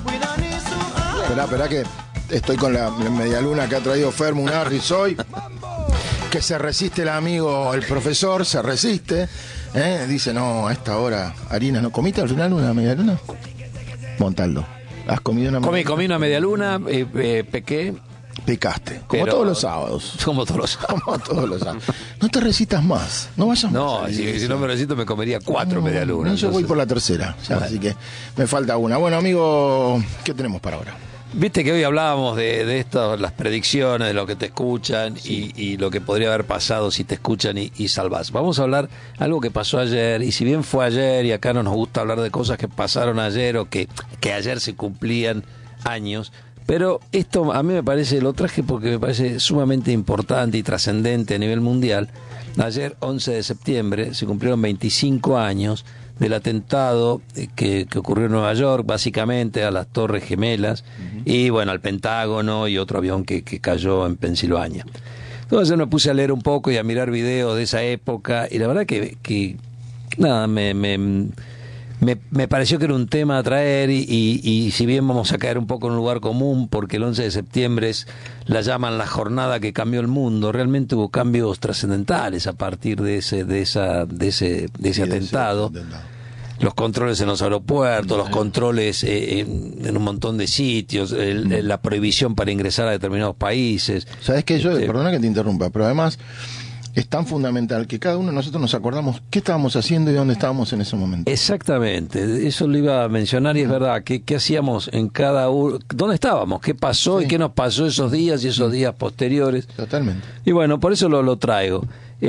Esperá que estoy con la medialuna que ha traído Fermo Unarris hoy. Que se resiste el amigo, el profesor, se resiste. Dice, no, a esta hora, harina, ¿no? ¿Comiste al final una medialuna? Montaldo, ¿has comido una medialuna? Comí una medialuna, pequé. Picaste, como todos los sábados. Como todos los sábados. Como todos los sábados. No te resistas más, no vayas más. No, si no me resisto me comería 4 medialunas. No, yo voy por la tercera, ya, así que me falta una. Bueno, amigo, ¿qué tenemos para ahora? Viste que hoy hablábamos de esto, las predicciones, de lo que te escuchan y lo que podría haber pasado si te escuchan y salvás. Vamos a hablar algo que pasó ayer, y si bien fue ayer, y acá no nos gusta hablar de cosas que pasaron ayer o que ayer se cumplían años, pero esto a mí me parece, lo traje porque me parece sumamente importante y trascendente a nivel mundial. Ayer, 11 de septiembre, se cumplieron 25 años del atentado que ocurrió en Nueva York, básicamente a las Torres Gemelas, y bueno, al Pentágono y otro avión que cayó en Pensilvania. Entonces me puse a leer un poco y a mirar videos de esa época, y la verdad que nada, me pareció que era un tema a traer, y si bien vamos a caer un poco en un lugar común, porque el 11 de septiembre la llaman la jornada que cambió el mundo, realmente hubo cambios trascendentales a partir de ese atentado. Los controles en los aeropuertos, los controles en un montón de sitios, la prohibición para ingresar a determinados países. ¿Sabes qué? Perdona que te interrumpa, pero además es tan fundamental que cada uno de nosotros nos acordamos qué estábamos haciendo y dónde estábamos en ese momento. Exactamente, eso lo iba a mencionar, y es verdad, ¿qué hacíamos en cada uno? ¿Dónde estábamos? ¿Qué pasó y qué nos pasó esos días y esos días posteriores? Totalmente. Y bueno, por eso lo traigo.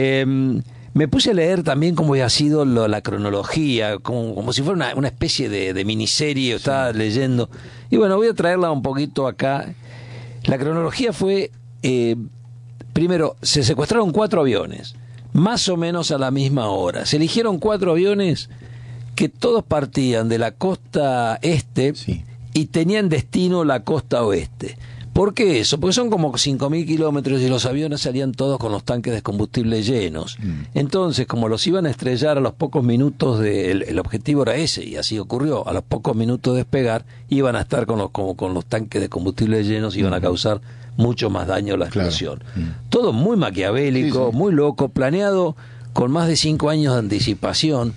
Me puse a leer también cómo había sido la cronología, como si fuera una especie de miniserie, estaba leyendo. Y bueno, voy a traerla un poquito acá. La cronología fue... primero, se secuestraron 4 aviones, más o menos a la misma hora. Se eligieron 4 aviones que todos partían de la costa este y tenían destino la costa oeste. ¿Por qué eso? Porque son como 5.000 kilómetros y los aviones salían todos con los tanques de combustible llenos. Entonces, como los iban a estrellar a los pocos minutos, el objetivo era ese, y así ocurrió, a los pocos minutos de despegar, iban a estar con los tanques de combustible llenos, iban a causar mucho más daño a la explosión. Claro. Todo muy maquiavélico, muy loco, planeado con más de 5 años de anticipación.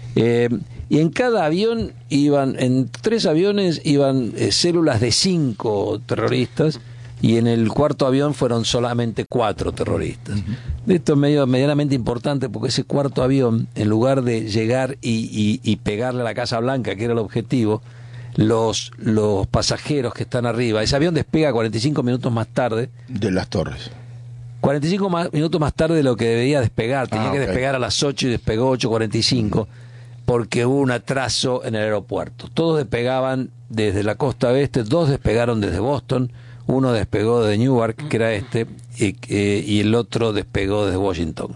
Y en cada avión en 3 aviones iban células de 5 terroristas, y en el 4.º avión fueron solamente 4 terroristas. Esto es medianamente importante, porque ese 4.º avión, en lugar de llegar y pegarle a la Casa Blanca, que era el objetivo, los pasajeros que están arriba, ese avión despega 45 minutos más tarde de las torres. 45 minutos más tarde de lo que debería despegar. Tenía que despegar a las 8 y despegó 8:45, porque hubo un atraso en el aeropuerto. Todos despegaban desde la costa oeste, 2 despegaron desde Boston, uno despegó de Newark, que era y el otro despegó desde Washington.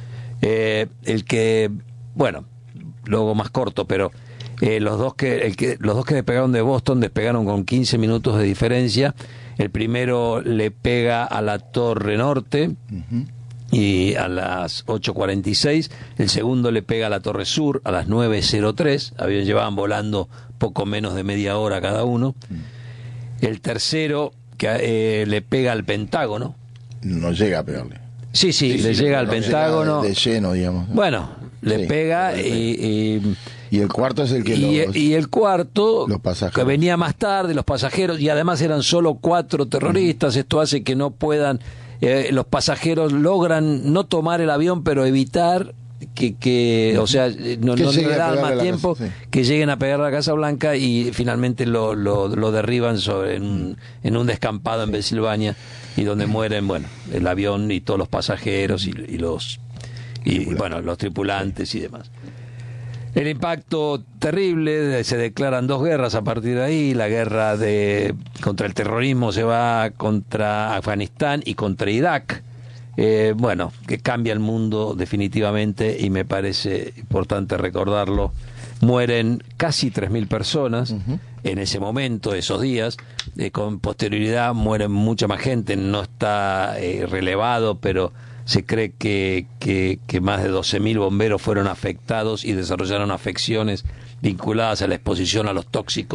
Luego más corto, pero los dos que despegaron de Boston despegaron con 15 minutos de diferencia. El primero le pega a la Torre Norte y a las 8:46, el segundo le pega a la Torre Sur a las 9:03, llevaban volando poco menos de media hora cada uno. El tercero le pega al Pentágono. No llega a pegarle. Sí, le llega al Pentágono. De lleno, digamos. Bueno, le pega y el cuarto es el que y el cuarto, los pasajeros, que venía más tarde, los pasajeros, y además eran solo 4 terroristas. Esto hace que no puedan, los pasajeros logran no tomar el avión, pero evitar o sea, no le dan más tiempo que lleguen a pegar a la Casa Blanca, y finalmente lo derriban en un descampado en Pensilvania, y donde mueren, el avión y todos los pasajeros y los tripulantes y demás. El impacto terrible, se declaran 2 guerras a partir de ahí. La guerra contra el terrorismo se va contra Afganistán y contra Irak. Que cambia el mundo definitivamente, y me parece importante recordarlo. Mueren casi 3.000 personas en ese momento, esos días. Con posterioridad mueren mucha más gente, no está relevado, pero se cree que más de 12.000 bomberos fueron afectados y desarrollaron afecciones vinculadas a la exposición a los tóxicos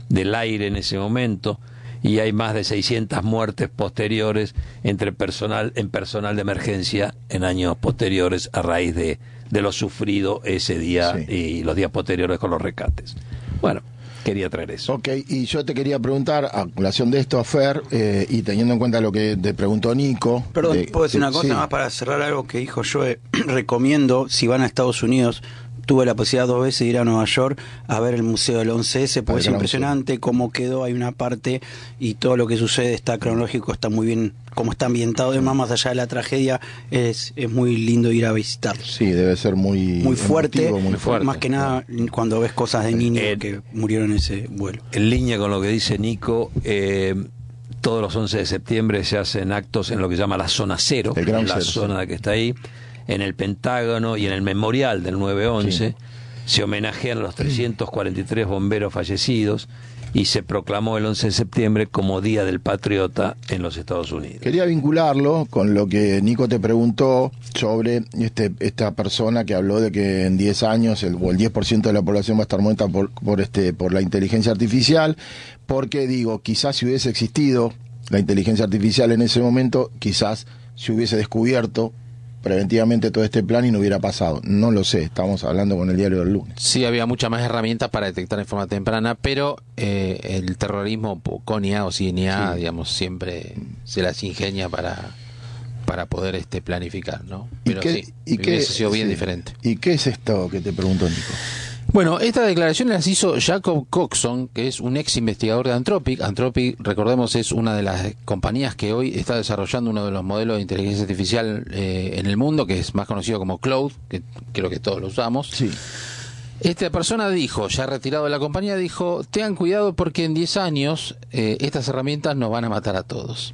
del aire en ese momento, y hay más de 600 muertes posteriores en personal de emergencia en años posteriores a raíz de lo sufrido ese día y los días posteriores con los rescates. Bueno, quería traer eso. Ok, y yo te quería preguntar, a colación de esto, a Fer, y teniendo en cuenta lo que te preguntó Nico. Perdón, ¿puedo decir una cosa más para cerrar algo que dijo Joe? Recomiendo, si van a Estados Unidos, tuve la posibilidad 2 veces de ir a Nueva York a ver el Museo del 11S, porque es impresionante cómo quedó, hay una parte y todo lo que sucede está cronológico, está muy bien, como está ambientado, además más allá de la tragedia, es muy lindo ir a visitarlo. Sí, debe ser muy fuerte, emotivo, muy fuerte. Más que nada cuando ves cosas de niños que murieron en ese vuelo. En línea con lo que dice Nico, todos los 11 de septiembre se hacen actos en lo que se llama la zona cero, la zona que está ahí, en el Pentágono y en el memorial del 9/11, se homenajean a los 343 bomberos fallecidos y se proclamó el 11 de septiembre como Día del Patriota en los Estados Unidos. Quería vincularlo con lo que Nico te preguntó sobre esta persona que habló de que en 10 años el 10% de la población va a estar muerta por la inteligencia artificial, porque digo, quizás si hubiese existido la inteligencia artificial en ese momento, quizás se hubiese descubierto preventivamente todo este plan y no hubiera pasado. No lo sé, estamos hablando con el diario del lunes. Sí, había muchas más herramientas para detectar en forma temprana, pero el terrorismo con IA o sin IA, digamos, siempre se las ingenia para poder planificar, ¿no? Pero hubiese sido bien diferente. ¿Y qué es esto que te preguntó Nico? Bueno, esta declaración las hizo Jacob Coxon, que es un ex investigador de Anthropic. Anthropic, recordemos, es una de las compañías que hoy está desarrollando uno de los modelos de inteligencia artificial en el mundo, que es más conocido como Claude, que creo que todos lo usamos. Sí. Esta persona dijo, ya retirado de la compañía, dijo, tengan cuidado porque en 10 años estas herramientas nos van a matar a todos.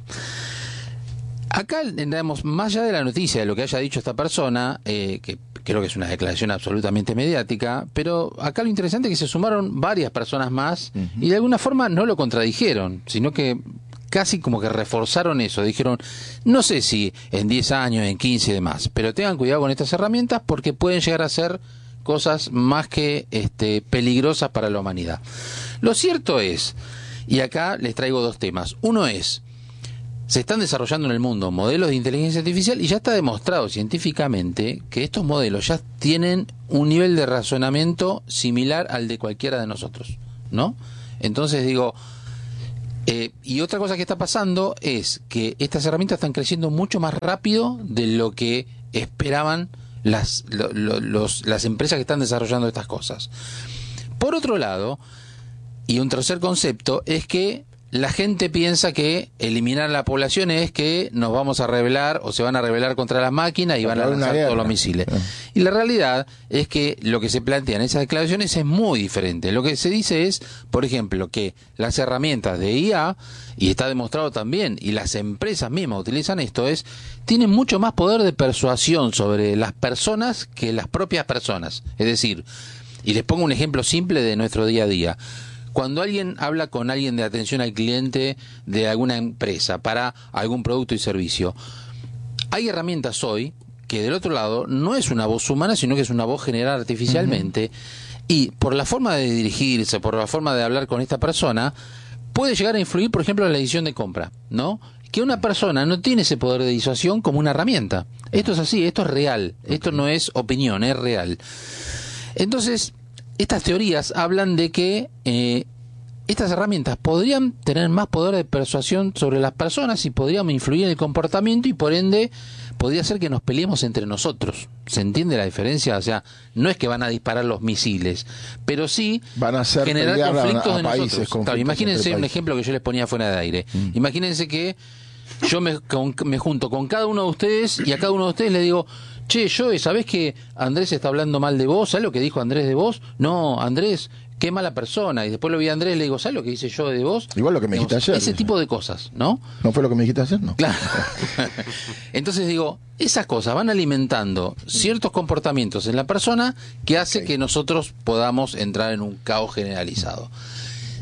Acá, digamos, más allá de la noticia, de lo que haya dicho esta persona, que creo que es una declaración absolutamente mediática, pero acá lo interesante es que se sumaron varias personas más y de alguna forma no lo contradijeron, sino que casi como que reforzaron eso. Dijeron, no sé si en 10 años, en 15 y demás, pero tengan cuidado con estas herramientas porque pueden llegar a ser cosas más que peligrosas para la humanidad. Lo cierto es, y acá les traigo dos temas. Uno es, se están desarrollando en el mundo modelos de inteligencia artificial y ya está demostrado científicamente que estos modelos ya tienen un nivel de razonamiento similar al de cualquiera de nosotros, ¿no? Entonces digo, y otra cosa que está pasando es que estas herramientas están creciendo mucho más rápido de lo que esperaban las empresas que están desarrollando estas cosas. Por otro lado, y un tercer concepto, es que la gente piensa que eliminar a la población es que nos vamos a rebelar o se van a rebelar contra las máquinas y van a lanzar todos los misiles. Y la realidad es que lo que se plantea en esas declaraciones es muy diferente. Lo que se dice es, por ejemplo, que las herramientas de IA, y está demostrado también, y las empresas mismas utilizan esto, tienen mucho más poder de persuasión sobre las personas que las propias personas. Es decir, y les pongo un ejemplo simple de nuestro día a día. Cuando alguien habla con alguien de atención al cliente de alguna empresa para algún producto y servicio, hay herramientas hoy que del otro lado no es una voz humana, sino que es una voz generada artificialmente, y por la forma de dirigirse, por la forma de hablar con esta persona, puede llegar a influir, por ejemplo, en la decisión de compra, ¿no? Que una persona no tiene ese poder de disuasión como una herramienta. Esto es así, esto es real, esto no es opinión, es real. Entonces, estas teorías hablan de que estas herramientas podrían tener más poder de persuasión sobre las personas y podrían influir en el comportamiento y por ende podría ser que nos peleemos entre nosotros. ¿Se entiende la diferencia? O sea, no es que van a disparar los misiles, pero sí van a hacer generar conflictos de nosotros. Claro, imagínense un ejemplo que yo les ponía fuera de aire. Imagínense que yo me junto con cada uno de ustedes y a cada uno de ustedes le digo, che, Joe, ¿sabés que Andrés está hablando mal de vos? ¿Sabés lo que dijo Andrés de vos? No, Andrés, qué mala persona. Y después lo vi a Andrés y le digo, ¿sabés lo que dice Joe de vos? Igual lo que me dijiste ayer. Ese tipo de cosas, ¿no? ¿No fue lo que me dijiste ayer? No. Claro. Entonces digo, esas cosas van alimentando ciertos comportamientos en la persona que hace que nosotros podamos entrar en un caos generalizado.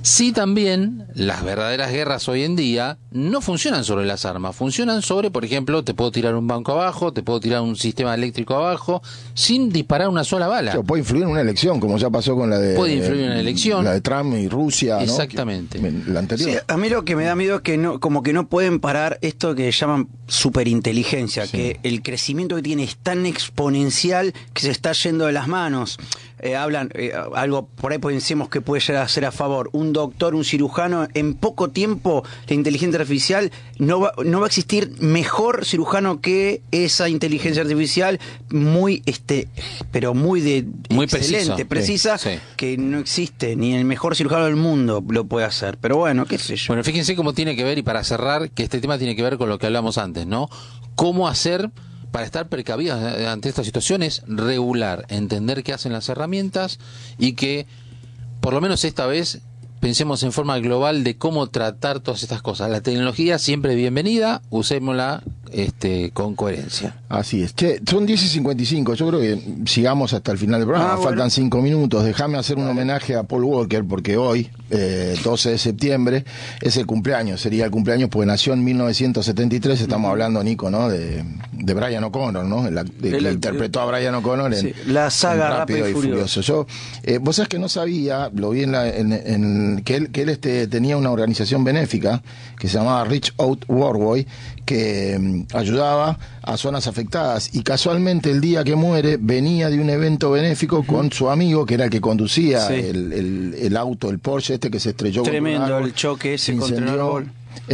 Sí, también las verdaderas guerras hoy en día no funcionan sobre las armas, funcionan sobre, por ejemplo, te puedo tirar un banco abajo, te puedo tirar un sistema eléctrico abajo, sin disparar una sola bala. Puede influir en una elección, como ya pasó con la de... Puede influir en una elección. La de Trump y Rusia, ¿no? Exactamente. La anterior. Sí, a mí lo que me da miedo es que como que no pueden parar esto que llaman superinteligencia, que el crecimiento que tiene es tan exponencial que se está yendo de las manos. Hablan algo por ahí pensemos que puede llegar a ser a favor. Un doctor, un cirujano, en poco tiempo la inteligencia artificial no va a existir mejor cirujano que esa inteligencia artificial pero muy excelente, precisa, sí. Que no existe, ni el mejor cirujano del mundo lo puede hacer. Pero bueno, qué sé yo. Bueno, fíjense cómo tiene que ver, y para cerrar, que este tema tiene que ver con lo que hablamos antes, ¿no? Cómo hacer para estar precavidos ante estas situaciones, regular, entender qué hacen las herramientas y que, por lo menos esta vez, pensemos en forma global de cómo tratar todas estas cosas. La tecnología siempre bienvenida, usémosla con coherencia. Así es. Che, son 10:55, yo creo que sigamos hasta el final del programa, faltan 5 minutos. Déjame hacer un homenaje a Paul Walker, porque hoy, 12 de septiembre, es el cumpleaños, sería el cumpleaños porque nació en 1973, estamos hablando, Nico, ¿no? De Brian O'Connor, ¿no? Que interpretó a Brian O'Connor en la saga en Rápido y Furioso. Yo, vos sabés que no sabía, lo vi que él tenía una organización benéfica que se llamaba Reach Out Worldwide, que ayudaba a zonas afectadas, y casualmente el día que muere venía de un evento benéfico con su amigo, que era el que conducía el auto, el Porsche que se estrelló. Tremendo el choque ese contra el árbol.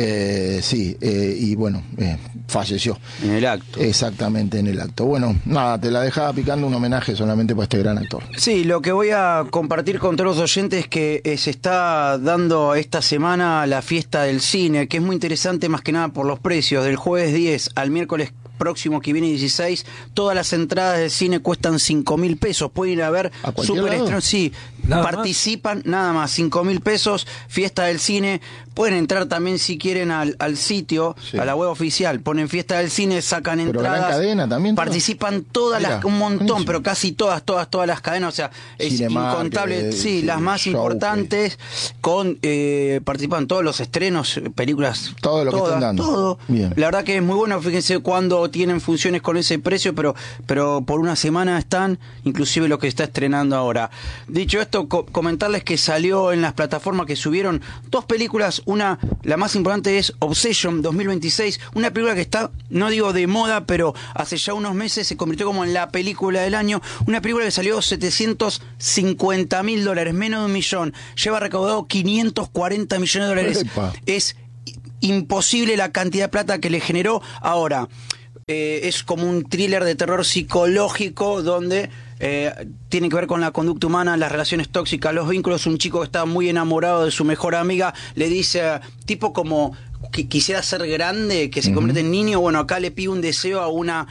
Y bueno, falleció en el acto. Exactamente, en el acto. Bueno, nada, te la dejaba picando, un homenaje solamente para este gran actor. Sí, lo que voy a compartir con todos los oyentes es que se está dando esta semana la fiesta del cine, que es muy interesante más que nada por los precios. Del jueves 10 al miércoles próximo que viene 16, todas las entradas del cine cuestan 5.000 pesos. Pueden ir a ver superestrenos. Sí, participan, nada más, 5.000 pesos, fiesta del cine. Pueden entrar también si quieren al sitio, a la web oficial, ponen fiesta del cine, sacan entradas. Pero la cadena también. Participan todas un montón, buenísimo. Pero casi todas las cadenas, o sea, es incontable. Sí, las más importantes, participan todos los estrenos, películas. Todo lo que están dando. Todo. Bien. La verdad que es muy bueno, fíjense cuando tienen funciones con ese precio, pero por una semana están, inclusive lo que está estrenando ahora. Dicho esto, comentarles que salió en las plataformas que subieron 2 películas. La más importante es Obsession 2026, una película que está, no digo de moda, pero hace ya unos meses se convirtió como en la película del año. Una película que salió $750.000, menos de 1 millón. Lleva recaudado $540 millones. Epa. Es imposible la cantidad de plata que le generó. Ahora, es como un thriller de terror psicológico donde tiene que ver con la conducta humana, las relaciones tóxicas, los vínculos. Un chico que está muy enamorado de su mejor amiga le dice, tipo como que quisiera ser grande, que se convierte en niño. Bueno, acá le pide un deseo a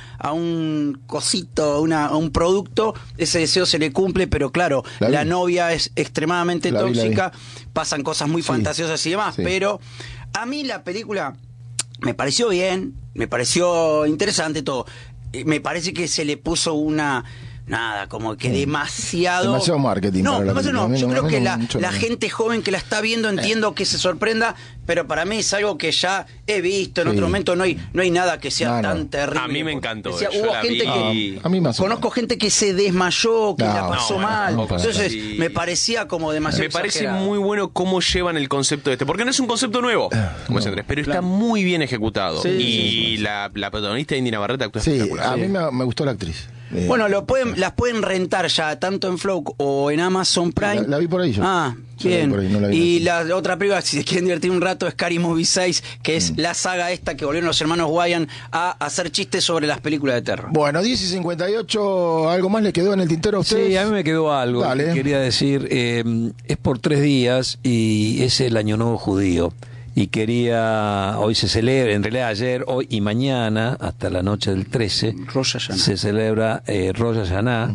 un cosito, a un producto. Ese deseo se le cumple, pero claro, la novia es extremadamente tóxica, pasan cosas muy fantasiosas y demás, pero a mí la película me pareció bien, me pareció interesante todo. Me parece que se le puso como que demasiado marketing. No, yo creo que la gente joven que la está viendo, entiendo que se sorprenda, pero para mí es algo que ya he visto en otro momento. No hay nada que sea tan terrible. A mí me encantó. Hubo gente que a mí conozco gente que se desmayó, que la pasó mal. Entonces me parecía como demasiado Me parece exagerado. muy bueno cómo llevan el concepto porque no es un concepto nuevo, como Andrés, pero está muy bien ejecutado. La protagonista Indy Navarrete actúa espectacular. A mí me gustó la actriz. Bueno, las pueden rentar ya, tanto en Flow o en Amazon Prime. La vi por ahí yo. Bien. Por ahí, no la vi. Y la otra película, si se quieren divertir un rato, es Scary Movie 6, que es la saga esta que volvieron los hermanos Wyan a hacer chistes sobre las películas de terror. Bueno, 10:58, ¿algo más le quedó en el tintero a ustedes? Sí, a mí me quedó algo. Dale. Quería decir, es por 3 días y es el Año Nuevo Judío. Y hoy se celebra, en realidad ayer, hoy y mañana, hasta la noche del 13, Rosh Hashanah. se celebra Rosh Hashanah,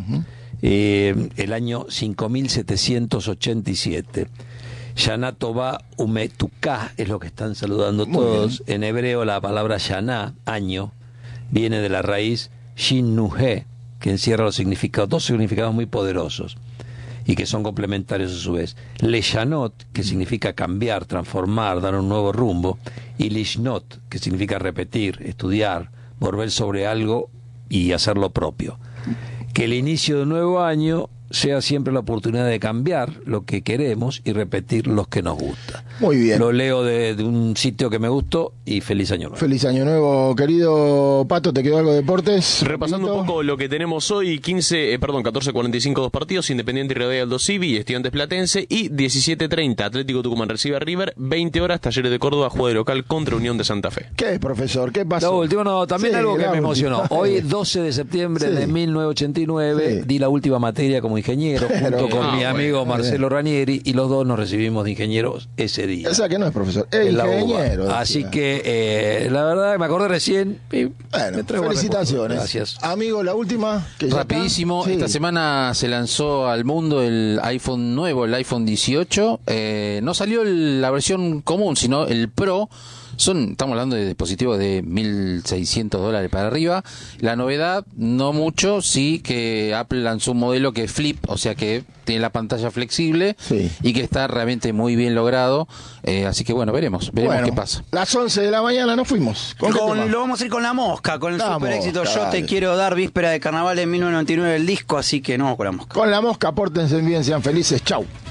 el año 5787. Shana Tova Umetuká es lo que están saludando todos. En hebreo la palabra Shana, año, viene de la raíz Shin Nuhe, que encierra dos significados muy poderosos. y que son complementarios a su vez. Leshanot, que significa cambiar, transformar, dar un nuevo rumbo, y Lishnot, que significa repetir, estudiar, volver sobre algo y hacer lo propio. Que el inicio de un nuevo año sea siempre la oportunidad de cambiar lo que queremos y repetir lo que nos gusta. Muy bien. Lo leo de un sitio que me gustó y feliz año nuevo. Feliz año nuevo, querido Pato. ¿Te quedó algo de deportes? Repasando un poco lo que tenemos hoy, 14:45 dos partidos, Independiente y Rivadavia Aldo Civi y Estudiantes Platense, y 17:30 Atlético Tucumán recibe a River, 20 horas Talleres de Córdoba juega de local contra Unión de Santa Fe. ¿Qué es, profesor? ¿Qué pasó? Lo último, no, también Sí, algo que la me última. emocionó. Hoy, 12 de septiembre Sí. de 1989, Sí. di la última materia como ingeniero, junto con mi amigo Marcelo Ranieri, y los dos nos recibimos de ingenieros ese día. O sea que no es profesor, es En la UBA. ingeniero. decía. Así que, la verdad, me acordé recién. Y Bueno, me traigo felicitaciones. Gracias. Amigo, la última. Que ya Rapidísimo, está. Sí. esta semana se lanzó al mundo el iPhone nuevo, el iPhone 18. No salió la versión común, sino el Pro. Estamos hablando de dispositivos de $1.600 para arriba. La novedad, no mucho, sí que Apple lanzó un modelo que es Flip, o sea que tiene la pantalla flexible Sí. y que está realmente muy bien logrado. Así que bueno, veremos Bueno, qué pasa. Las 11 de la mañana nos fuimos. ¿Con qué tema? Lo vamos a ir con La Mosca, con el La super éxito Mosca, Yo dale. te quiero dar, víspera de carnaval en 1999 el disco, así que no, con La Mosca. Con La Mosca, pórtense bien, sean felices. Chau.